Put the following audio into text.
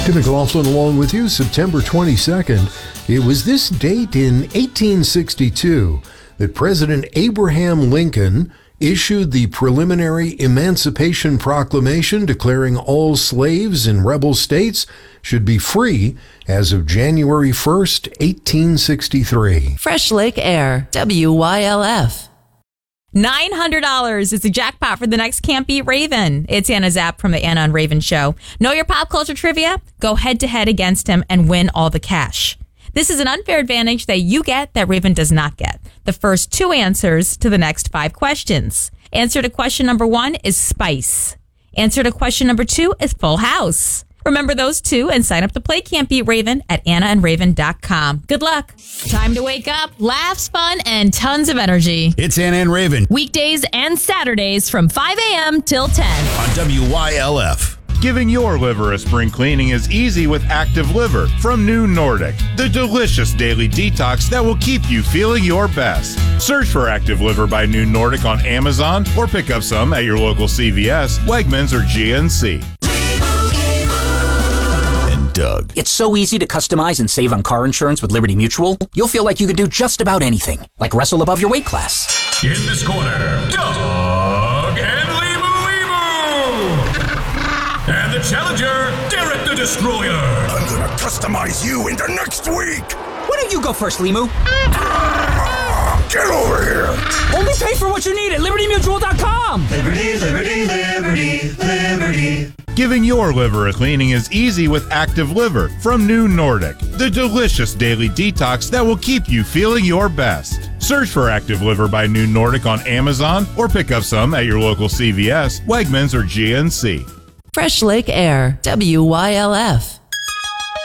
Tim McLaughlin along with you, September 22nd. It was this date in 1862 that President Abraham Lincoln issued the preliminary Emancipation Proclamation declaring all slaves in rebel states should be free as of January 1st, 1863. Fresh Lake Air, WYLF. $900 is the jackpot for the next Can't Beat Raven. It's Anna Zapp from the Anna and Raven Show. Know your pop culture trivia? Go head-to-head against him and win all the cash. This is an unfair advantage that you get that Raven does not get. The first 2 answers to the next 5 questions. Answer to question number 1 is Spice. Answer to question number 2 is Full House. Remember those 2 and sign up to play Can't Beat Raven at AnnaandRaven.com. Good luck. Time to wake up, laughs, fun, and tons of energy. It's Anna and Raven. Weekdays and Saturdays from 5 a.m. till 10. On WYLF. Giving your liver a spring cleaning is easy with Active Liver from New Nordic, the delicious daily detox that will keep you feeling your best. Search for Active Liver by New Nordic on Amazon or pick up some at your local CVS, Wegmans, or GNC. Doug. It's so easy to customize and save on car insurance with Liberty Mutual. You'll feel like you could do just about anything, like wrestle above your weight class. In this corner, Doug and Limu. And the challenger, Derek the Destroyer. I'm gonna customize you into next week. Why don't you go first, Limu? Get over here. Only pay for what you need at LibertyMutual.com. Liberty, liberty, liberty, liberty. Giving your liver a cleaning is easy with Active Liver from New Nordic, the delicious daily detox that will keep you feeling your best. Search for Active Liver by New Nordic on Amazon or pick up some at your local CVS, Wegmans, or GNC. Fresh Lake Air, WYLF.